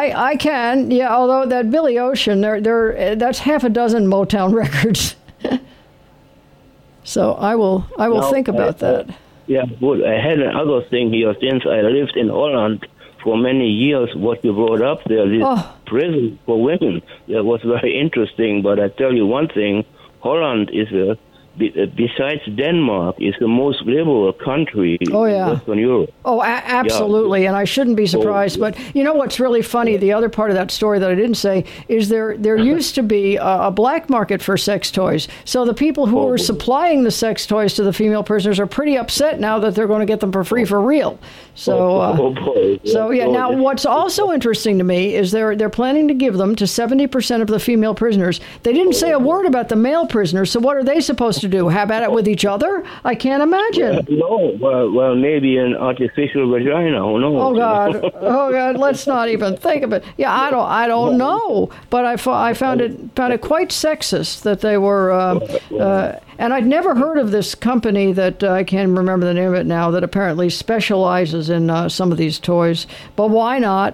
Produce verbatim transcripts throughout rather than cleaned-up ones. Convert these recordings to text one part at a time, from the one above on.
I, I can, yeah, although that Billy Ocean, there, there, that's half a dozen Motown records. So I will I will now, think about uh, that. Yeah, good. I had another thing here. Since I lived in Holland for many years, what you brought up there, this Oh. prison for women, that was very interesting. But I tell you one thing, Holland is a, besides Denmark, is the most liberal country Oh, yeah. in Western Europe. Oh, a- absolutely, Yeah. and I shouldn't be surprised. But you know what's really funny? The other part of that story that I didn't say is there there used to be a, a black market for sex toys. So the people who Oh, were boy. supplying the sex toys to the female prisoners are pretty upset now that they're going to get them for free for real. So, uh, oh, boy. so yeah. Now, what's also interesting to me is they're they're planning to give them to seventy percent of the female prisoners. They didn't say a word about the male prisoners. So what are they supposed to do? Have at it with each other? I can't imagine. Uh, no, well, well, maybe an artificial vagina. Who knows? Oh God! Oh God! Let's not even think of it. Yeah, I don't. I don't know. But I, fo- I found it found it quite sexist that they were. Uh, uh, and I'd never heard of this company that uh, I can't remember the name of it now. That apparently specializes in uh, some of these toys. But why not?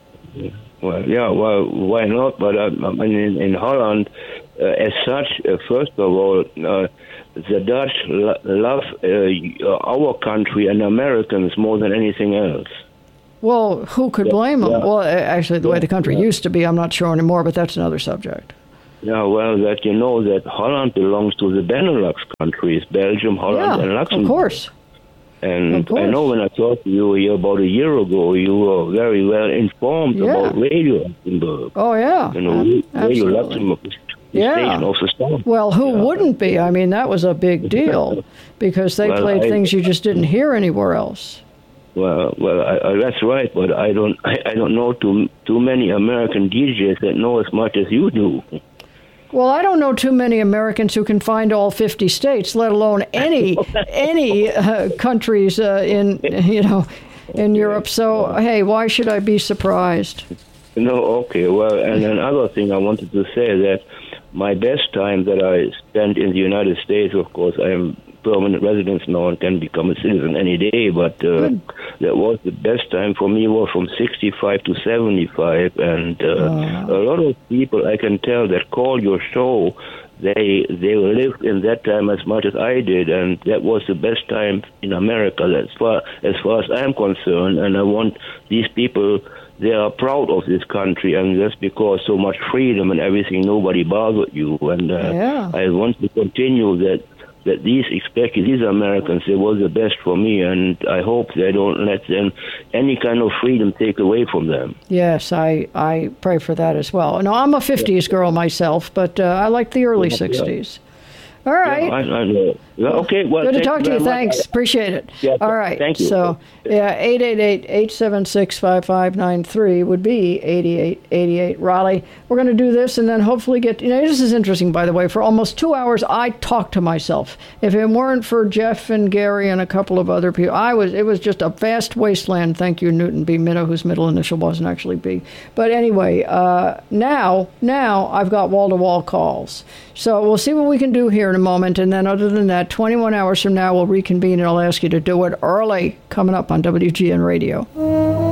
Well, yeah, well, why not? But uh, I mean, in, in Holland, uh, as such, uh, first of all, uh, the Dutch lo- love uh, our country and Americans more than anything else. Well, who could blame them? Yeah. Well, actually, the way the country Yeah. used to be, I'm not sure anymore. But that's another subject. Yeah, well, that you know that Holland belongs to the Benelux countries, Belgium, Holland, Yeah, and Luxembourg. of course. And Of course. I know when I talked to you here about a year ago, you were very well informed Yeah. about Radio Luxembourg. Oh yeah. You know, Uh, Radio absolutely. Luxembourg is the Yeah. station of the storm. Well, who Yeah. wouldn't be? I mean, that was a big deal because they Well, played I- things you just didn't hear anywhere else. Well, well, I, I, that's right, but I don't, I, I don't know too too many American D Js that know as much as you do. Well, I don't know too many Americans who can find all fifty states, let alone any any uh, countries uh, in you know in Europe. So, hey, why should I be surprised? No, okay. Well, and another thing I wanted to say that my best time that I spent in the United States, of course, I am permanent resident now and can become a citizen any day, but uh, that was the best time for me was from sixty-five to seventy-five, and uh, Oh. a lot of people I can tell that call your show, they they lived in that time as much as I did, and that was the best time in America as far as far as I'm concerned, and I want these people. They are proud of this country, and that's because so much freedom and everything, nobody bothered you. And uh, Yeah. I want to continue that that these especially these Americans, they were the best for me, and I hope they don't let them any kind of freedom take away from them. Yes, I, I pray for that as well. No, I'm a fifties girl myself, but uh, I like the early Yeah. sixties. All right. Yeah, I, I know. Yeah, okay, well, Good to thank talk to you. very much. Thanks. Appreciate it. Yeah, All right. thank you. So, yeah, eight eight eight, eight seven six, five five nine three would be eighty-eight eighty-eight. Raleigh, we're going to do this and then hopefully get, you know, this is interesting, by the way. For almost two hours, I talked to myself. If it weren't for Jeff and Gary and a couple of other people, I was, it was just a vast wasteland. Thank you, Newton B. Minnow, whose middle initial wasn't actually B. But anyway, uh, now, now I've got wall-to-wall calls. So we'll see what we can do here in a moment. And then other than that, twenty-one hours from now, we'll reconvene and I'll ask you to do it early, coming up on W G N Radio.